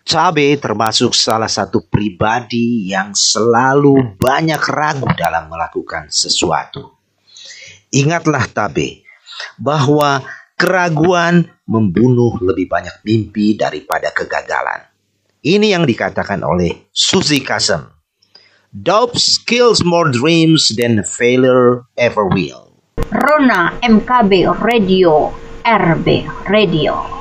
Tabe termasuk salah satu pribadi yang selalu banyak ragu dalam melakukan sesuatu. Ingatlah Tabe, bahwa keraguan membunuh lebih banyak mimpi daripada kegagalan. Ini yang dikatakan oleh Suzy Kassem. Doubt kills more dreams than failure ever will. Rona MKB Radio, RB Radio.